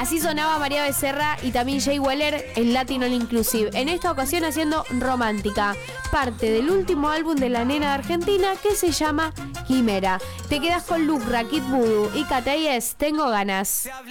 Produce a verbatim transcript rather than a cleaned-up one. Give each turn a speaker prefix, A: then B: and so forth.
A: Así sonaba María Becerra y también Jay Weller en Latin All Inclusive, en esta ocasión haciendo Romántica, parte del último álbum de la nena de Argentina que se llama Quimera. Te quedas con Lucra, Kid Voodoo y Catayes, Tengo Ganas.